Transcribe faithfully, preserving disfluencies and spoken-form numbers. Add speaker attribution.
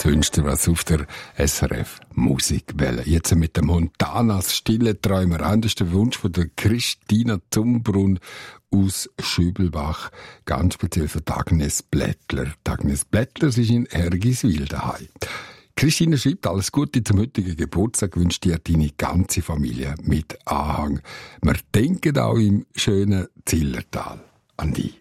Speaker 1: Jetzt wünscht ihr was auf der S R F Musikwelle. Jetzt mit dem Montanas Stille Träumer. Das ist der Wunsch von der Christina Zumbrunn aus Schübelbach. Ganz speziell für Agnes Blättler. Agnes Blättler ist in Ergiswil daheim. Christina schreibt, alles Gute zum heutigen Geburtstag wünscht dir deine ganze Familie mit Anhang. Wir denken auch im schönen Zillertal an dich.